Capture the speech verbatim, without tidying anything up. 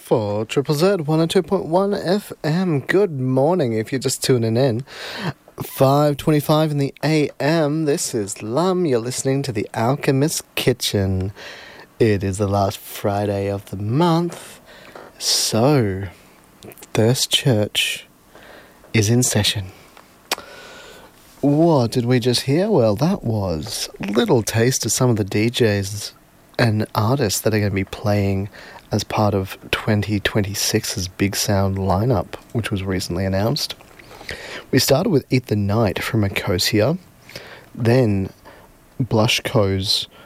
for Triple Z one oh two point one F M. Good morning if you're just tuning in. five twenty-five in the A M. This is Lum. You're listening to The Alchemist Kitchen. It is the last Friday of the month. So, Thirst Church is in session. What did we just hear? Well, that was a little taste of some of the D Js and artists that are going to be playing as part of twenty twenty-six's Big Sound lineup, which was recently announced. We started with Eat the Night from Ecosia, then Blushco's